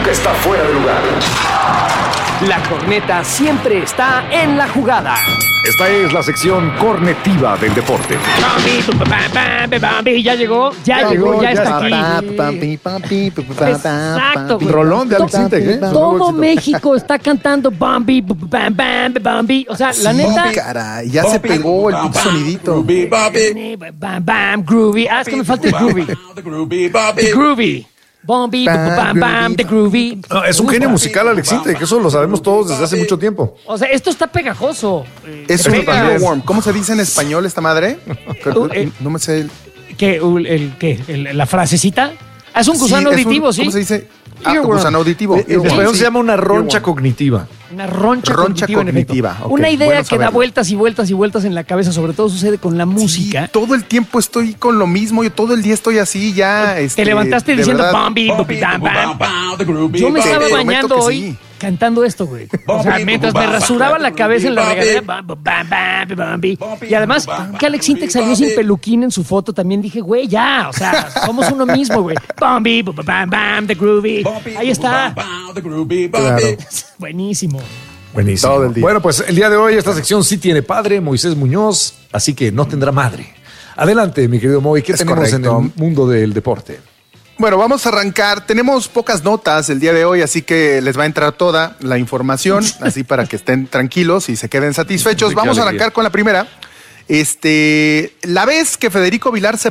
nunca está fuera de lugar. La corneta siempre está en la jugada. Esta es la sección cornetiva del deporte. Bambi, ya llegó, ya está aquí. Exacto, güey. Rolón de Alex Intec, ¿eh? Todo México está cantando Bambi, Bambi. O sea, la neta. Caray, ya se pegó el pinche sonidito. Bam, groovy. Es que me falta el groovy. The groovy. Bambi, bam, the groovy. No, es un genio musical, Alex Intec, que eso lo sabemos todos desde hace mucho tiempo. O sea, esto está pegajoso. Es un earworm. ¿Cómo se dice en español esta madre? No me sé. ¿La frasecita? Es un gusano auditivo, ¿sí? ¿Cómo se dice? Earworm. Gusano auditivo. En español se llama una roncha cognitiva. Una roncha cognitiva. Okay, una idea bueno que da vueltas y vueltas y vueltas en la cabeza, sobre todo sucede con la música. Sí, todo el tiempo estoy con lo mismo, yo todo el día estoy así ya. Te levantaste diciendo Bambi, bam. Yo me estaba bañando hoy cantando esto, güey. O sea, mientras me rasuraba la cabeza en la regadera, Bambi. Y además, que Alex Intec salió sin peluquín en su foto, también dije, güey, ya, o sea, somos uno mismo, güey. Bambi, bam, the groovy. Ahí está. Claro. Buenísimo. Buenísimo. Todo el día. Bueno, pues el día de hoy esta sección sí tiene padre, Moisés Muñoz, así que no tendrá madre. Adelante, mi querido Moy, ¿qué tenemos en el mundo del deporte? Bueno, vamos a arrancar. Tenemos pocas notas el día de hoy, así que les va a entrar toda la información, así para que estén tranquilos y se queden satisfechos. Vamos a arrancar con la primera. La vez que Federico Vilar se